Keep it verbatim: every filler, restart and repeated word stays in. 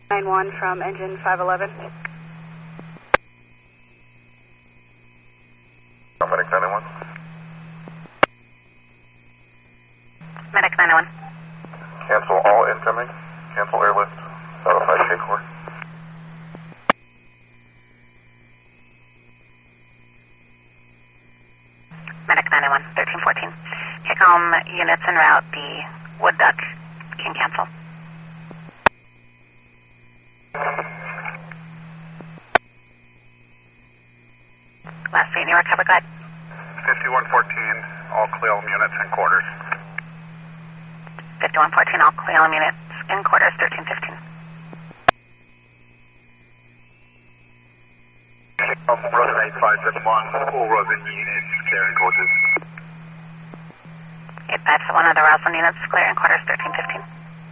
nine one from engine five eleven. Medic nine one. Medic nine one. Cancel all incoming. Cancel airlift. Satisfy Shakor. Medic nine one, thirteen fourteen. Kick-home units en route. The wood duck can cancel. Last seen you recover, glide. fifty-one fourteen, all Cleom units in quarters. fifty-one fourteen, all Cleom units in quarters, thirteen fifteen. Rosen eight five seven one, all Rosen units clearing quarters. eight five seven one, other Roslyn units clearing quarters, thirteen fifteen.